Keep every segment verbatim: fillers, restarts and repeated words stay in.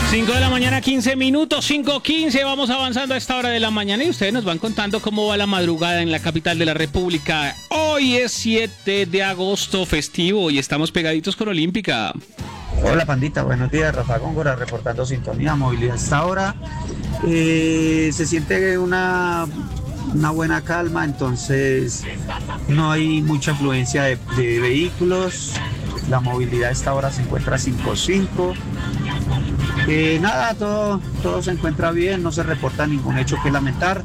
cinco de la mañana, quince minutos, cinco quince, vamos avanzando a esta hora de la mañana y ustedes nos van contando cómo va la madrugada en la capital de la República. Hoy es siete de agosto, festivo, y estamos pegaditos con Olímpica. Hola pandita, buenos días, Rafa Góngora reportando sintonía, movilidad. Hasta ahora eh, se siente una, una buena calma, entonces no hay mucha afluencia de, de vehículos, la movilidad a esta hora se encuentra cinco cinco. Eh, nada, todo, todo se encuentra bien, no se reporta ningún hecho que lamentar.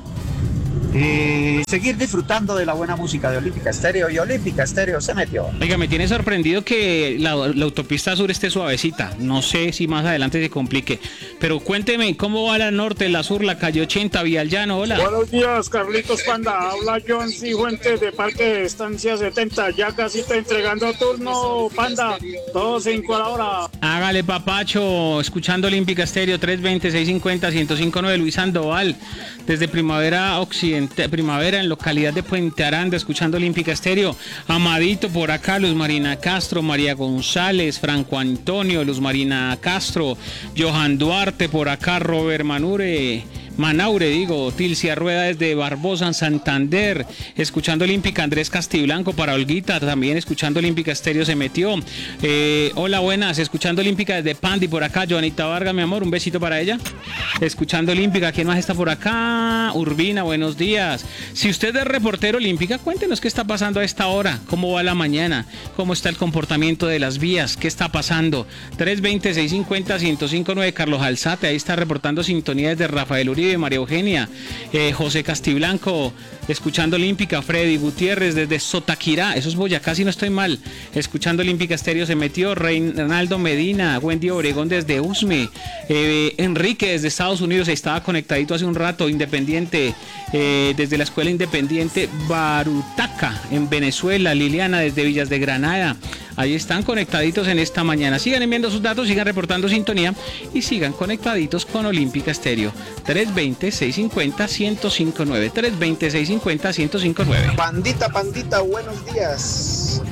Eh, seguir disfrutando de la buena música de Olímpica Estéreo, y Olímpica Estéreo se metió. Oiga, me tiene sorprendido que la, la autopista sur esté suavecita. No sé si más adelante se complique. Pero cuénteme, ¿cómo va la norte, la sur, la calle ochenta, Vía al Llano? Hola. Buenos días, Carlitos Panda. Habla John C. Fuentes de Parque de Estancia setenta. Ya casi está entregando turno, Panda. Todo cinco a la hora. Hágale, papacho. Escuchando Olímpica Estéreo, tres veinte, seiscientos cincuenta, ciento cinco punto nueve. Luis Sandoval, desde Primavera Occidental. Primavera en localidad de Puente Aranda, escuchando Olímpica Estéreo. Amadito por acá, Luz Marina Castro, María González, Franco Antonio, Luz Marina Castro, Johan Duarte por acá, Robert Manure, Manaure, digo, Tilcia Rueda desde Barbosa, Santander, escuchando Olímpica. Andrés Castiblanco para Olguita, también escuchando Olímpica Estéreo se metió. Eh, hola, buenas, escuchando Olímpica desde Pandi por acá, Joanita Vargas, mi amor, un besito para ella. Escuchando Olímpica, ¿quién más está por acá? Urbina, buenos días. Si usted es reportero Olímpica, cuéntenos qué está pasando a esta hora, cómo va la mañana, cómo está el comportamiento de las vías, qué está pasando. tres veinte, seiscientos cincuenta, ciento cinco punto nueve, Carlos Alzate, ahí está reportando sintonía desde Rafael Uribe, María Eugenia, eh, José Castiblanco, escuchando Olímpica. Freddy Gutiérrez desde Sotaquirá, eso es Boyacá, si no estoy mal, escuchando Olímpica Estéreo se metió. Reinaldo Medina, Wendy Obregón desde Usme, eh, Enrique desde Estados Unidos, estaba conectadito hace un rato. Independiente, eh, desde la Escuela Independiente Barutaca en Venezuela. Liliana desde Villas de Granada, ahí están conectaditos en esta mañana. Sigan enviando sus datos, sigan reportando sintonía y sigan conectaditos con Olímpica Estéreo. tres veinte, seiscientos cincuenta, ciento cinco punto nueve. tres veinte, seiscientos cincuenta, ciento cinco punto nueve. Pandita, pandita, buenos días.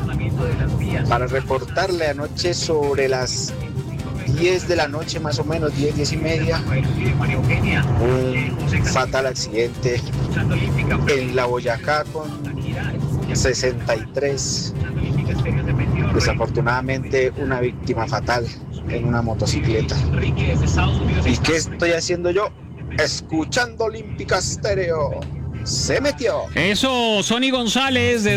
Para reportarle anoche sobre las diez de la noche, más o menos, diez, diez y media, un fatal accidente en la Boyacá con sesenta y tres. Desafortunadamente, una víctima fatal en una motocicleta. ¿Y qué estoy haciendo yo? Escuchando Olímpica Estéreo. Se metió. Eso, Sonny González de